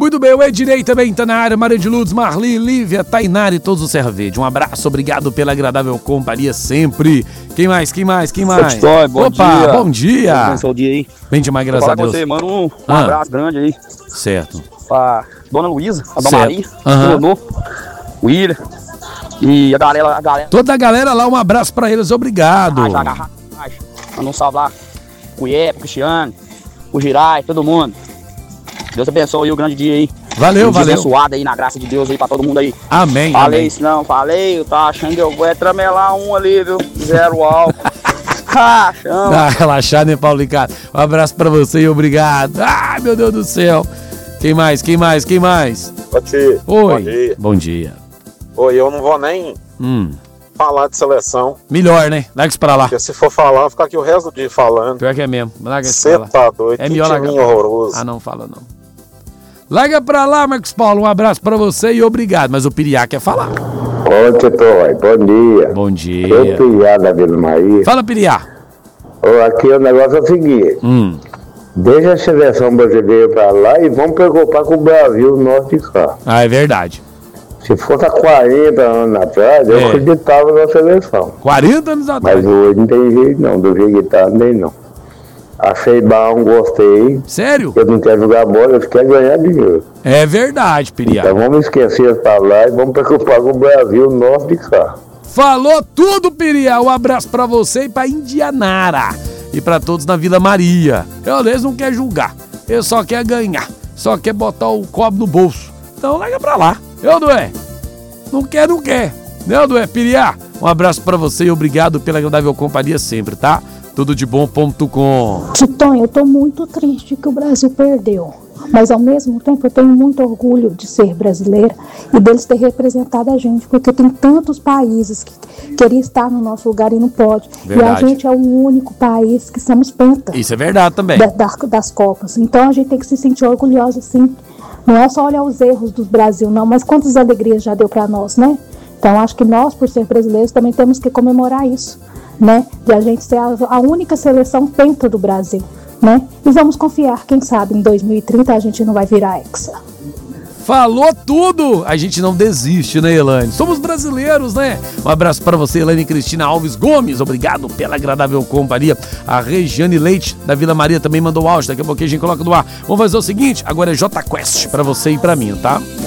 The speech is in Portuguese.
Muito bem, o Ednei também tá na área, Maria de Lourdes, Marli, Lívia, Tainara e todos o Serra Verde. Um abraço, obrigado pela agradável companhia sempre. Quem mais? História, bom dia. Bom dia. Como é o dia aí? Bem demais, graças a Deus. Você, mano, um abraço grande aí. Certo. Pra Dona Luísa, a Dona Certo. Maria, o Leonor, o William e a galera. Toda a galera lá, um abraço pra eles, obrigado. Manda um salve lá. O Iepe, o Cristiano, o Girai, todo mundo. Deus abençoe aí o grande dia aí. Valeu, valeu. Abençoado aí na graça de Deus aí pra todo mundo aí. Amém. Falei amém. isso não, falei, eu tava achando que eu vou tramelar um ali, viu? Zero álcool. Chama. Tá relaxado, né, Paulo Ricardo? Um abraço pra você e obrigado. Ai, meu Deus do céu. Quem mais? Oti, Oi. Bom dia. Oi, eu não vou nem falar de seleção. Melhor, né? Larga isso pra lá. Porque se for falar, eu vou ficar aqui o resto do dia falando. Pior que é mesmo. Larga isso Você pra lá. tá doido, É que melhor timinho largar. horroroso. Ah, não fala não. Larga pra lá, Marcos Paulo. Um abraço pra você e obrigado. Mas o Piriá quer falar. Ô, Tito, bom dia. Bom dia. Eu Piriá da Vila Maria. Fala, Piriá. Aqui o negócio é o seguinte. Deixa a seleção brasileira pra lá e vamos preocupar com o Brasil, nós de cá. Ah, é verdade. Se fosse há 40 anos atrás, eu acreditava na seleção. 40 anos atrás. Mas hoje não tem jeito não, do jeito que tá, não tem não. Achei bom, gostei. Sério? Eu não quero jogar bola, eu quero ganhar dinheiro. É verdade, Piriá. Então vamos esquecer pra lá e vamos preocupar com o Brasil, nós de cá. Falou tudo, Piriá. Um abraço pra você e pra Indianara. E pra todos na Vila Maria. Eles não querem julgar. Eles só querem ganhar. Só quer botar o cobre no bolso. Então larga pra lá. Não é? Não quer. Não é, Piriá? Um abraço pra você e obrigado pela agradável companhia sempre, tá? Tudodebom.com. Titonho, eu tô muito triste que o Brasil perdeu. Mas ao mesmo tempo eu tenho muito orgulho de ser brasileira e deles ter representado a gente, porque tem tantos países que queriam estar no nosso lugar e não pode. Verdade. E a gente é o único país que somos penta. Isso é verdade também. Das Copas. Então a gente tem que se sentir orgulhosa, sim. Não é só olhar os erros do Brasil, não, mas quantas alegrias já deu para nós, né? Então acho que nós, por ser brasileiros, também temos que comemorar isso, né? De a gente ser a única seleção penta do Brasil, né? E vamos confiar, quem sabe em 2030 a gente não vai virar hexa. Falou tudo! A gente não desiste, né, Elaine? Somos brasileiros, né? Um abraço para você, Elaine Cristina Alves Gomes. Obrigado pela agradável companhia. A Regiane Leite, da Vila Maria, também mandou áudio. Daqui a pouquinho a gente coloca no ar. Vamos fazer o seguinte, agora é J Quest para você e para mim, tá?